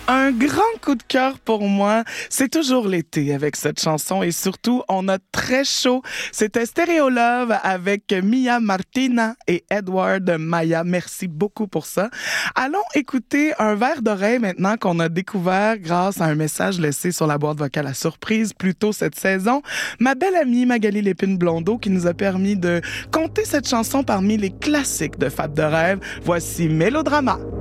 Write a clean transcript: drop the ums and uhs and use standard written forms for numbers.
Un grand coup de cœur pour moi, c'est toujours l'été avec cette chanson et surtout, on a très chaud. C'était Stereo Love avec Mia Martina et Edward Maya. Merci beaucoup pour ça. Allons écouter un verre d'oreille maintenant qu'on a découvert grâce à un message laissé sur la boîte vocale à surprise plus tôt cette saison. Ma belle amie Magali Lépine-Blondeau qui nous a permis de compter cette chanson parmi les classiques de Fab de rêve. Voici Mélodrama.